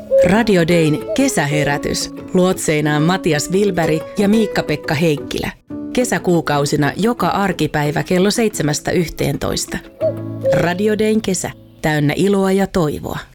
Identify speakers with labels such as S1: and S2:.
S1: Radio Dayn kesäherätys. Luotseinaan Matias Wilberg ja Miikka-Pekka Heikkilä. Kesäkuukausina joka arkipäivä kello 7–11. Radio Dayn kesä. Täynnä iloa ja toivoa.